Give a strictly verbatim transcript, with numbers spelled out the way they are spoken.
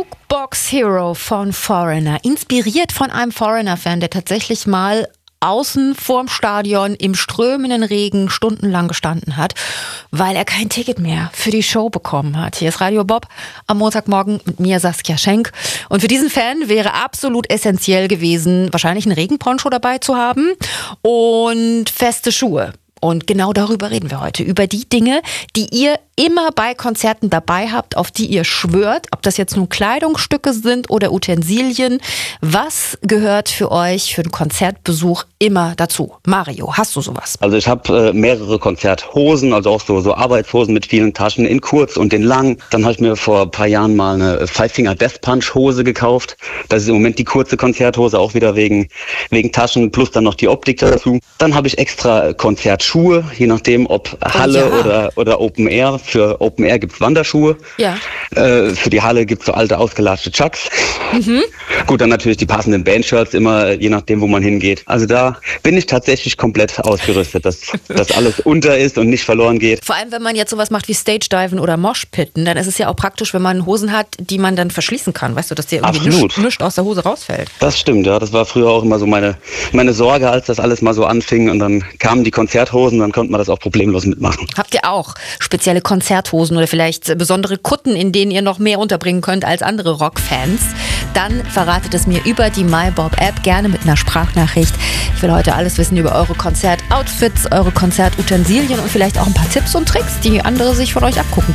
Jukebox Hero von Foreigner, inspiriert von einem Foreigner-Fan, der tatsächlich mal außen vorm Stadion im strömenden Regen stundenlang gestanden hat, weil er kein Ticket mehr für die Show bekommen hat. Hier ist Radio Bob am Montagmorgen mit mir, Saskia Schenk. Und für diesen Fan wäre absolut essentiell gewesen, wahrscheinlich einen Regenponcho dabei zu haben und feste Schuhe. Und genau darüber reden wir heute, über die Dinge, die ihr immer bei Konzerten dabei habt, auf die ihr schwört, ob das jetzt nun Kleidungsstücke sind oder Utensilien. Was gehört für euch für einen Konzertbesuch immer dazu? Mario, hast du sowas? Also ich habe äh, mehrere Konzerthosen, also auch so, so Arbeitshosen mit vielen Taschen in kurz und in lang. Dann habe ich mir vor ein paar Jahren mal eine Five Finger Death Punch Hose gekauft. Das ist im Moment die kurze Konzerthose, auch wieder wegen, wegen Taschen, plus dann noch die Optik dazu. Dann habe ich extra Konzertschuhe, je nachdem ob Halle oh ja. oder, oder Open Air. Für Open Air gibt's Wanderschuhe. Ja. Äh, für die Halle gibt's so alte, ausgelatschte Chucks. Mhm. Gut, dann natürlich die passenden Bandshirts, immer je nachdem, wo man hingeht. Also da bin ich tatsächlich komplett ausgerüstet, dass das alles unter ist und nicht verloren geht. Vor allem, wenn man jetzt sowas macht wie Stage-Diven oder Moshpitten, dann ist es ja auch praktisch, wenn man Hosen hat, die man dann verschließen kann. Weißt du, dass dir irgendwie nichts nisch aus der Hose rausfällt. Das stimmt, ja. Das war früher auch immer so meine, meine Sorge, als das alles mal so anfing. Und dann kamen die Konzerthosen, dann konnte man das auch problemlos mitmachen. Habt ihr auch spezielle Konzerthosen oder vielleicht besondere Kutten, in denen ihr noch mehr unterbringen könnt als andere Rockfans? Dann verratet es mir über die MyBob-App, gerne mit einer Sprachnachricht. Ich will heute alles wissen über eure Konzertoutfits, eure Konzertutensilien und vielleicht auch ein paar Tipps und Tricks, die andere sich von euch abgucken